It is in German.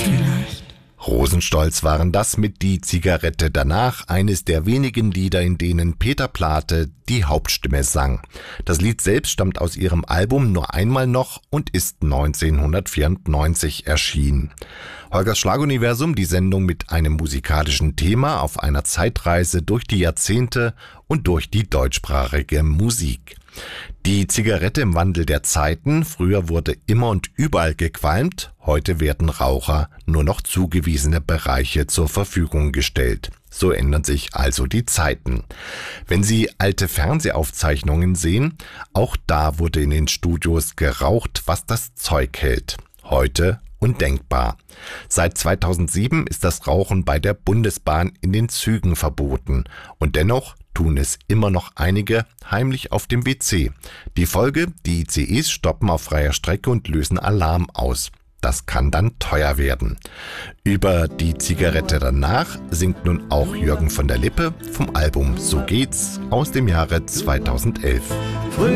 vielleicht. Rosenstolz waren das mit Die Zigarette danach, eines der wenigen Lieder, in denen Peter Plate die Hauptstimme sang. Das Lied selbst stammt aus ihrem Album Nur einmal noch und ist 1994 erschienen. Holgers Schlaguniversum, die Sendung mit einem musikalischen Thema auf einer Zeitreise durch die Jahrzehnte und durch die deutschsprachige Musik. Die Zigarette im Wandel der Zeiten. Früher wurde immer und überall gequalmt. Heute werden Raucher nur noch zugewiesene Bereiche zur Verfügung gestellt. So ändern sich also die Zeiten. Wenn Sie alte Fernsehaufzeichnungen sehen, auch da wurde in den Studios geraucht, was das Zeug hält. Heute undenkbar. Seit 2007 ist das Rauchen bei der Bundesbahn in den Zügen verboten. Und dennoch tun es immer noch einige heimlich auf dem WC. Die Folge: die ICEs stoppen auf freier Strecke und lösen Alarm aus. Das kann dann teuer werden. Über Die Zigarette danach singt nun auch Jürgen von der Lippe vom Album So geht's aus dem Jahre 2011.